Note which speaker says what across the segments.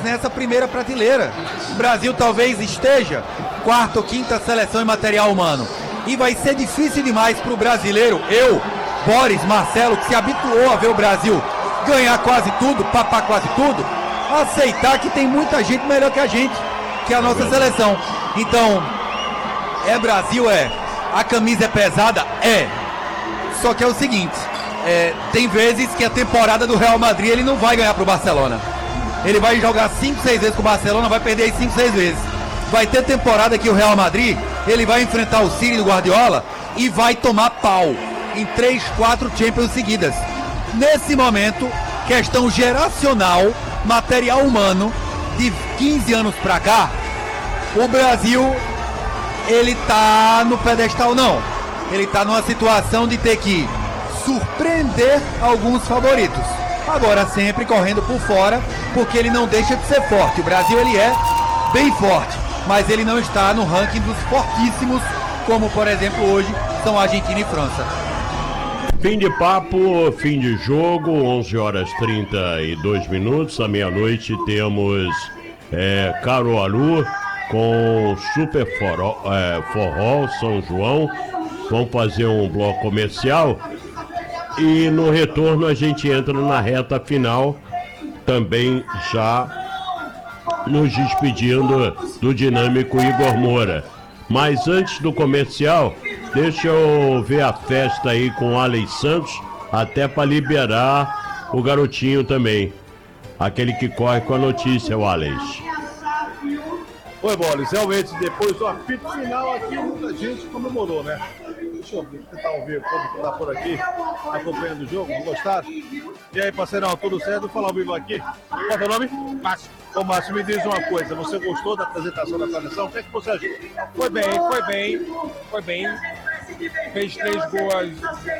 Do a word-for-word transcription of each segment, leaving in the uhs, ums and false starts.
Speaker 1: nessa primeira prateleira. O Brasil talvez esteja quarta ou quinta seleção em material humano. E vai ser difícil demais para o brasileiro, eu, Boris, Marcelo, que se habituou a ver o Brasil ganhar quase tudo, papar quase tudo, aceitar que tem muita gente melhor que a gente, que a nossa seleção. Então, é Brasil, é. A camisa é pesada? É. Só que é o seguinte, é, tem vezes que a temporada do Real Madrid ele não vai ganhar pro Barcelona. Ele vai jogar cinco, seis vezes com o Barcelona, vai perder aí cinco, seis vezes. Vai ter temporada que o Real Madrid, ele vai enfrentar o City do Guardiola e vai tomar pau em três, quatro Champions seguidas. Nesse momento, questão geracional, material humano, de quinze anos pra cá, o Brasil, ele tá no pedestal não. Ele tá numa situação de ter que surpreender alguns favoritos. Agora sempre correndo por fora, porque ele não deixa de ser forte. O Brasil, ele é bem forte, mas ele não está no ranking dos fortíssimos, como por exemplo hoje são Argentina e França.
Speaker 2: Fim de papo, fim de jogo, onze horas e trinta e dois minutos, à meia-noite temos é, Caruaru com Super Forró, é, Forró São João. Vamos fazer um bloco comercial e no retorno a gente entra na reta final, também já nos despedindo do dinâmico Igor Moura. Mas antes do comercial, deixa eu ver a festa aí com o Alex Santos, até para liberar o garotinho também, aquele que corre com a notícia, o Alex.
Speaker 3: Oi, Boris, realmente depois do apito final aqui, muita gente comemorou, né? Deixa eu tentar ouvir o povo que está por aqui, acompanhando o jogo, gostaram? E aí, parceirão, tudo certo? Vou falar ao vivo aqui. Qual é o teu nome? Márcio. Ô, Márcio, me diz uma coisa, você gostou da apresentação da seleção? O que é que você achou?
Speaker 4: Foi bem, foi bem, foi bem. Fez três gols,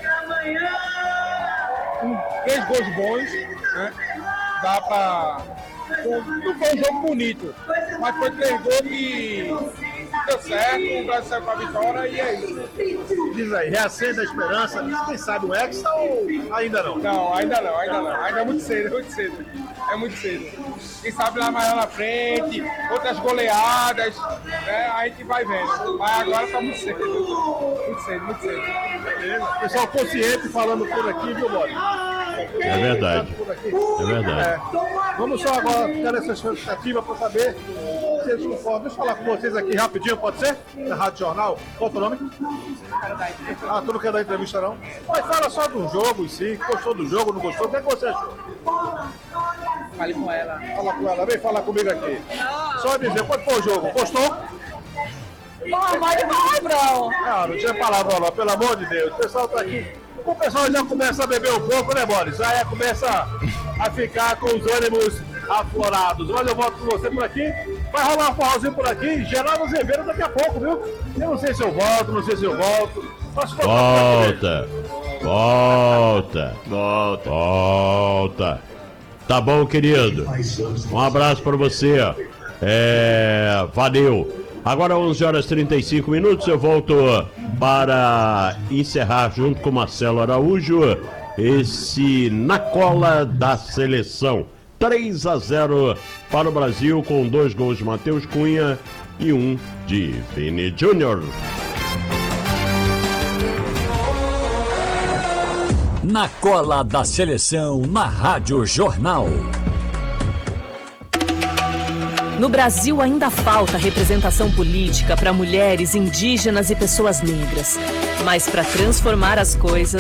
Speaker 4: um, três gols bons, né? Dá pra... Não foi um jogo bonito, mas foi três gols que deu certo, o Brasil saiu com a vitória e é isso.
Speaker 3: Diz aí, reacende a esperança, quem sabe o Hexa ou ainda não?
Speaker 4: Não, ainda não, ainda não, ainda é muito cedo, é muito cedo, é muito cedo. Quem sabe lá mais lá na frente, outras goleadas, né, a gente vai vendo, mas agora tá muito cedo, muito cedo, muito cedo.
Speaker 3: Beleza. Pessoal consciente falando por aqui, viu, Boris?
Speaker 2: É verdade, é verdade. É.
Speaker 3: Vamos só agora ficar nessa expectativa para saber se eles concordam. Deixa eu falar com vocês aqui rapidinho, pode ser? Da Rádio Jornal. Qual é o teu nome? Ah, tu não quer dar entrevista não? Mas fala só do jogo em si, gostou do jogo, não gostou, o que é que você achou?
Speaker 4: Fale com ela.
Speaker 3: Fala com ela, vem falar comigo aqui. Só dizer, qual foi o jogo? Gostou?
Speaker 5: Não, vai não,
Speaker 3: Não, não tinha palavra lá, pelo amor de Deus. O pessoal tá aqui. O pessoal já começa a beber um pouco, né, Boris? Já começa a ficar com os ânimos aflorados. Olha, eu volto com você por aqui. Vai rolar um forrozinho por aqui. Geraldo Azevedo daqui a pouco, viu? Eu não sei se eu volto, não sei se eu volto.
Speaker 2: Volta, volta, volta, volta. Tá bom, querido. Um abraço pra você. É, valeu. Agora onze horas e trinta e cinco minutos, eu volto para encerrar junto com Marcelo Araújo esse Na Cola da Seleção. três a zero para o Brasil, com dois gols de Matheus Cunha e um de Vini Júnior.
Speaker 6: Na Cola da Seleção, na Rádio Jornal.
Speaker 7: No Brasil ainda falta representação política para mulheres, indígenas e pessoas negras. Mas para transformar as coisas,